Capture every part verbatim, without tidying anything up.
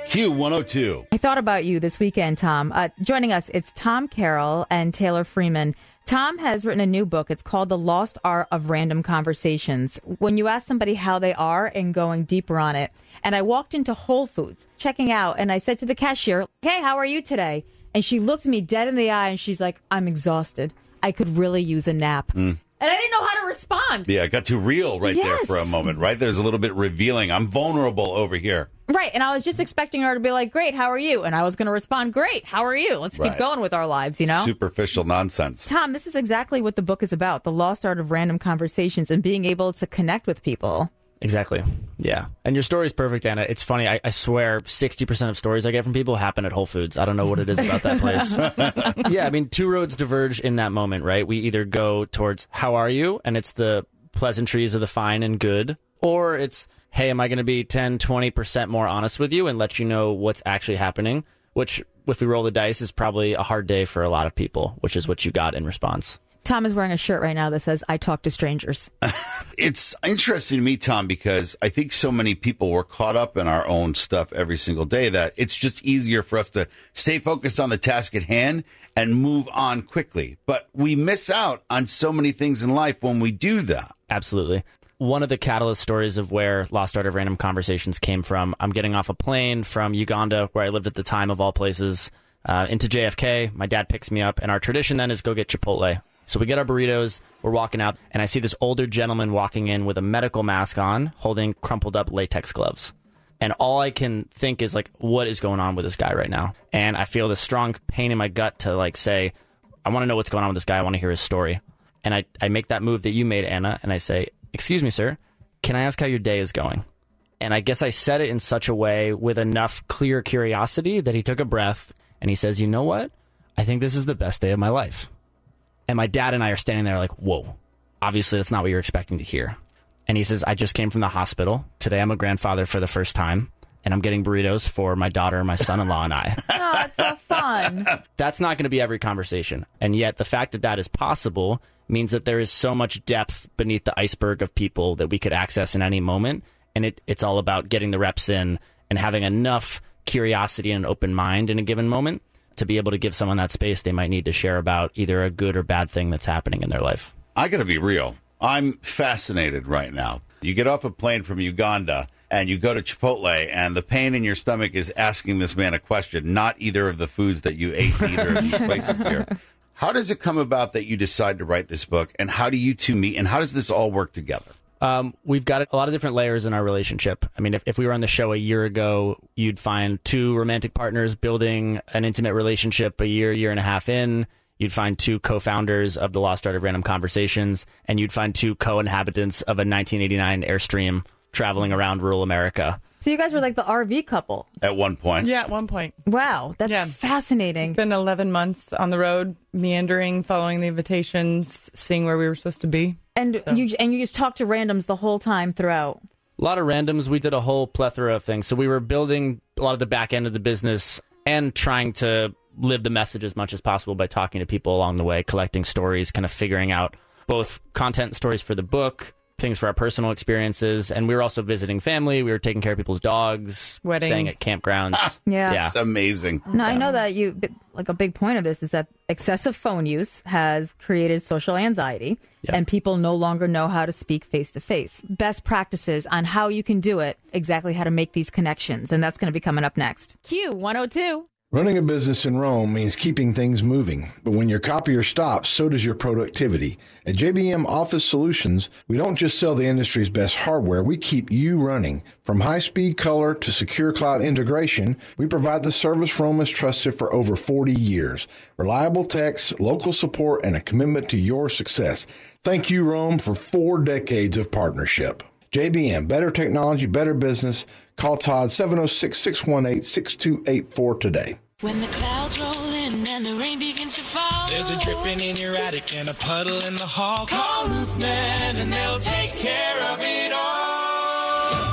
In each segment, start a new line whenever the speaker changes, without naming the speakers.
Q one oh two.
I thought about you this weekend, Tom. Uh, joining us, it's Tom Carroll and Taylor Freeman. Tom has written a new book. It's called The Lost Art of Random Conversations. When you ask somebody how they are and going deeper on it. And I walked into Whole Foods, checking out, and I said to the cashier, hey, how are you today? And she looked me dead in the eye, and she's like, I'm exhausted. I could really use a nap. Mm. And I didn't know how to respond.
Yeah, it got too real right
yes.
there for a moment, right? There's a little bit revealing. I'm vulnerable over here.
Right, and I was just expecting her to be like, great, how are you? And I was going to respond, great, how are you? Let's
right.
keep going with our lives, you know?
Superficial nonsense.
Tom, this is exactly what the book is about, the lost art of random conversations and being able to connect with people.
Exactly. Yeah. And your story is perfect, Anna. It's funny. I, I swear sixty percent of stories I get from people happen at Whole Foods. I don't know what it is about that place. Yeah. I mean, two roads diverge in that moment, right? We either go towards how are you? And it's the pleasantries of the fine and good. Or it's, hey, am I going to be ten, twenty percent more honest with you and let you know what's actually happening? Which, if we roll the dice, is probably a hard day for a lot of people, which is what you got in response.
Tom is wearing a shirt right now that says, I talk to strangers.
It's interesting to me, Tom, because I think so many people were caught up in our own stuff every single day that it's just easier for us to stay focused on the task at hand and move on quickly. But we miss out on so many things in life when we do that.
Absolutely. One of the catalyst stories of where Lost Art of Random Conversations came from, I'm getting off a plane from Uganda, where I lived at the time of all places, uh, into J F K. My dad picks me up, and our tradition then is go get Chipotle. So we get our burritos, we're walking out, and I see this older gentleman walking in with a medical mask on, holding crumpled up latex gloves. And all I can think is, like, what is going on with this guy right now? And I feel this strong pain in my gut to, like, say, I want to know what's going on with this guy. I want to hear his story. And I, I make that move that you made, Anna, and I say, excuse me, sir, can I ask how your day is going? And I guess I said it in such a way with enough clear curiosity that he took a breath, and he says, you know what? I think this is the best day of my life. And my dad and I are standing there like, whoa, obviously that's not what you're expecting to hear. And he says, I just came from the hospital. Today I'm a grandfather for the first time, and I'm getting burritos for my daughter, my son-in-law, and I.
Oh, that's so fun.
That's not going to be every conversation. And yet the fact that that is possible means that there is so much depth beneath the iceberg of people that we could access in any moment. And it, it's all about getting the reps in and having enough curiosity and an open mind in a given moment to be able to give someone that space they might need to share about either a good or bad thing that's happening in their life.
I got to be real. I'm fascinated right now. You get off a plane from Uganda and you go to Chipotle, and the pain in your stomach is asking this man a question, not either of the foods that you ate in either of these places here. How does it come about that you decide to write this book, and how do you two meet, and how does this all work together?
Um, we've got a lot of different layers in our relationship. I mean, if, if we were on the show a year ago, you'd find two romantic partners building an intimate relationship a year, year and a half in. You'd find two co-founders of the Lost Art of Random Conversations, and you'd find two co-inhabitants of a nineteen eighty-nine Airstream traveling around rural America.
So you guys were like the R V couple.
At one point.
Yeah, at one point.
Wow, that's
yeah.
fascinating.
It's been eleven months on the road, meandering, following the invitations, seeing where we were supposed to be.
And
so.
you and you just talked to randoms the whole time throughout.
A lot of randoms. We did a whole plethora of things. So we were building a lot of the back end of the business and trying to live the message as much as possible by talking to people along the way, collecting stories, kind of figuring out both content and stories for the book, things for our personal experiences. And we were also visiting family. We were taking care of people's dogs,
weddings,
staying at campgrounds.
Yeah.
yeah.
It's amazing.
No, I know that you, like a big point of this is that excessive phone use has created social anxiety, yep. and people no longer know how to speak face to face. Best practices on how you can do it, exactly how to make these connections. And that's going to be coming up next. Q one oh two.
Running a business in Rome means keeping things moving, but when your copier stops, so does your productivity. At J B M Office Solutions, we don't just sell the industry's best hardware, we keep you running. From high-speed color to secure cloud integration, we provide the service Rome has trusted for over forty years. Reliable techs, local support, and a commitment to your success. Thank you, Rome, for four decades of partnership. J B M, better technology, better business. Call Todd seven oh six, six one eight, six two eight four today.
When the clouds roll in and the rain begins to fall,
there's a dripping in your attic and a puddle in the hall. Call Roofman and they'll take care of it all.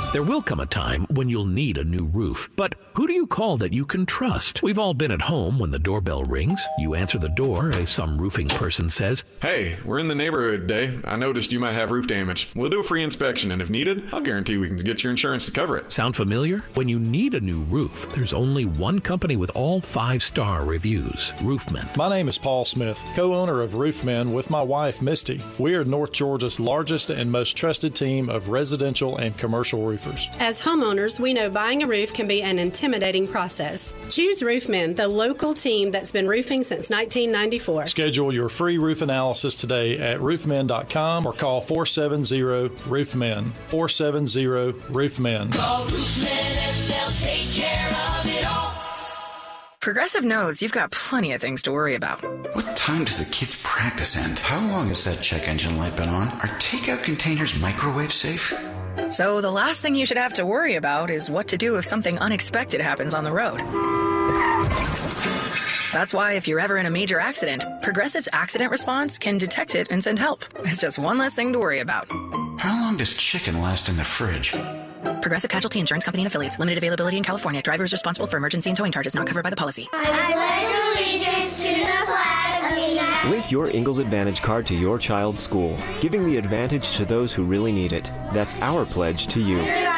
There will come a time when you'll need a new roof, but who do you call that you can trust? We've all been at home when the doorbell rings. You answer the door as some roofing person says,
"Hey, we're in the neighborhood today. I noticed you might have roof damage. We'll do a free inspection, and if needed, I'll guarantee we can get your insurance to cover it."
Sound familiar? When you need a new roof, there's only one company with all five-star reviews, Roofman.
My name is Paul Smith, co-owner of Roofman with my wife, Misty. We are North Georgia's largest and most trusted team of residential and commercial roofers.
As homeowners, we know buying a roof can be an intimidating process. Choose Roofman, the local team that's been roofing since nineteen ninety-four.
Schedule your free roof analysis today at roofman dot com or call four seven zero roofman. four seven zero roofman.
Call Roofman and they'll take care of it all.
Progressive knows you've got plenty of things to worry about.
What time does the kids' practice end? How long has that check engine light been on? Are takeout containers microwave safe?
So the last thing you should have to worry about is what to do if something unexpected happens on the road. That's why if you're ever in a major accident, Progressive's accident response can detect it and send help. It's just one less thing to worry about.
How long does chicken last in the fridge?
Progressive Casualty Insurance Company and Affiliates. Limited availability in California. Driver is responsible for emergency and towing charges not covered by the policy.
I pledge allegiance to the flag of the United States.
Link your Ingalls Advantage card to your child's school, giving the advantage to those who really need it. That's our pledge to you.